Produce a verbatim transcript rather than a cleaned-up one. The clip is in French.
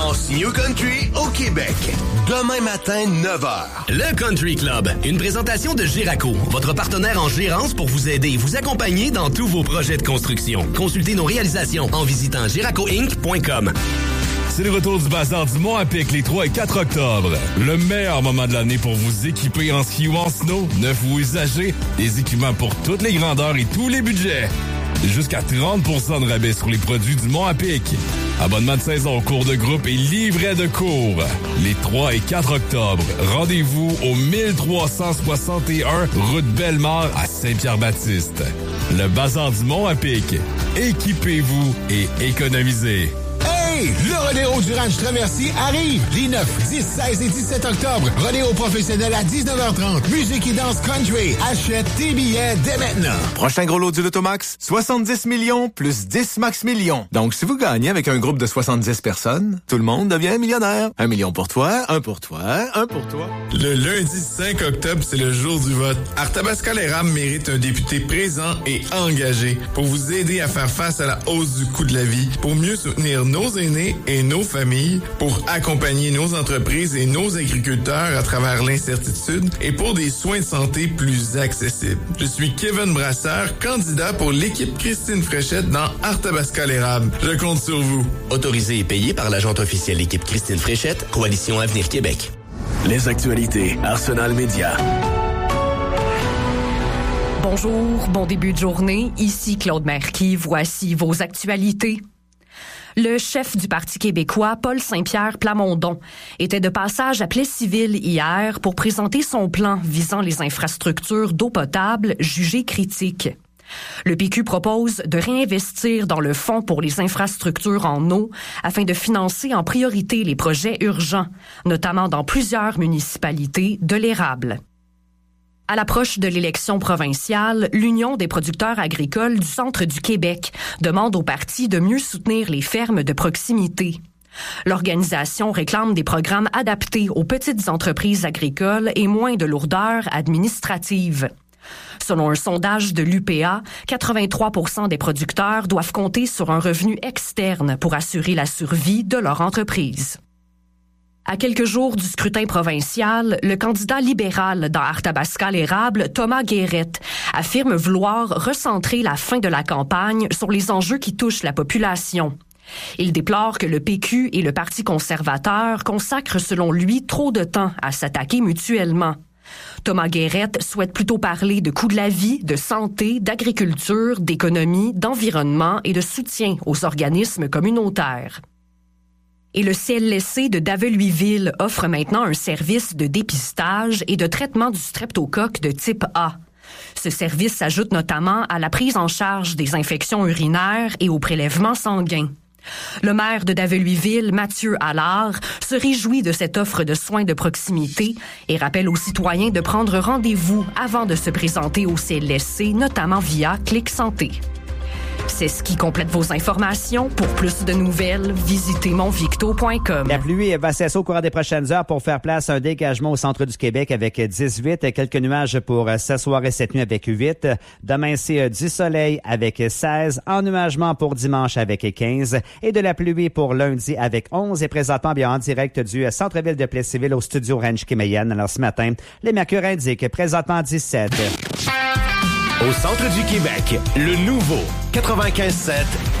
New Country au Québec. Demain matin, neuf heures. Le Country Club, une présentation de Géraco, votre partenaire en gérance pour vous aider et vous accompagner dans tous vos projets de construction. Consultez nos réalisations en visitant géraco inc point com. C'est le retour du Bazar du Mont-à-Pic les trois et quatre octobre. Le meilleur moment de l'année pour vous équiper en ski ou en snow, neuf ou usagés, des équipements pour toutes les grandeurs et tous les budgets. Jusqu'à trente pour cent de rabais sur les produits du Mont-à-Pic. Abonnement de saison au cours de groupe et livret de cours. Les trois et quatre octobre, rendez-vous au mille trois cent soixante et un route Bellemare à Saint-Pierre-Baptiste. Le Bazar du Mont-à-Pic. Équipez-vous et économisez. Hey! Le Rodéo du Ranch Traversier arrive les neuf, dix, seize et dix-sept octobre. Rodéo professionnel à dix-neuf heures trente. Musique et danse country. Achète tes billets dès maintenant. Prochain gros lot du Lotomax, soixante-dix millions plus dix max millions. Donc, si vous gagnez avec un groupe de soixante-dix personnes, tout le monde devient millionnaire. Un million pour toi, un pour toi, un pour toi. Le lundi cinq octobre, c'est le jour du vote. Arthabasca-les-Rames mérite un député présent et engagé pour vous aider à faire face à la hausse du coût de la vie, pour mieux soutenir nos aînés et nos familles, pour accompagner nos entreprises et nos agriculteurs à travers l'incertitude et pour des soins de santé plus accessibles. Je suis Kevin Brasseur, candidat pour l'équipe Christine Fréchette dans Arthabasca-les-Rames. Je compte sur vous. Autorisé et payé par l'agente officielle équipe Christine Fréchette, Coalition Avenir Québec. Les actualités Arsenal Média. Bonjour, bon début de journée. Ici Claude Merqui. Voici vos actualités. Le chef du Parti québécois, Paul Saint-Pierre Plamondon, était de passage à Plessisville hier pour présenter son plan visant les infrastructures d'eau potable jugées critiques. Le P Q propose de réinvestir dans le fonds pour les infrastructures en eau afin de financer en priorité les projets urgents, notamment dans plusieurs municipalités de l'érable. À l'approche de l'élection provinciale, l'Union des producteurs agricoles du centre du Québec demande au parti de mieux soutenir les fermes de proximité. L'organisation réclame des programmes adaptés aux petites entreprises agricoles et moins de lourdeur administrative. Selon un sondage de l'U P A, quatre-vingt-trois pour cent des producteurs doivent compter sur un revenu externe pour assurer la survie de leur entreprise. À quelques jours du scrutin provincial, le candidat libéral dans Arthabasca-l'Érable, Thomas Guérette, affirme vouloir recentrer la fin de la campagne sur les enjeux qui touchent la population. Il déplore que le P Q et le Parti conservateur consacrent selon lui trop de temps à s'attaquer mutuellement. Thomas Guérette souhaite plutôt parler de coût de la vie, de santé, d'agriculture, d'économie, d'environnement et de soutien aux organismes communautaires. Et le C L S C de Daveluiville offre maintenant un service de dépistage et de traitement du streptocoque de type A. Ce service s'ajoute notamment à la prise en charge des infections urinaires et aux prélèvements sanguins. Le maire de Daveluiville, Mathieu Allard, se réjouit de cette offre de soins de proximité et rappelle aux citoyens de prendre rendez-vous avant de se présenter au C L S C, notamment via Clic Santé. C'est ce qui complète vos informations. Pour plus de nouvelles, visitez monvicto point com. La pluie va cesser au courant des prochaines heures pour faire place à un dégagement au centre du Québec avec dix-huit. Quelques nuages pour ce soir et cette nuit avec huit. Demain, c'est du soleil avec seize. Ennuagement pour dimanche avec quinze. Et de la pluie pour lundi avec onze. Et présentement, bien en direct du centre-ville de Plessisville au studio Ranch Kimeyan. Alors ce matin, les mercures indiquent présentement dix-sept. Au centre du Québec, le nouveau quatre-vingt-quinze sept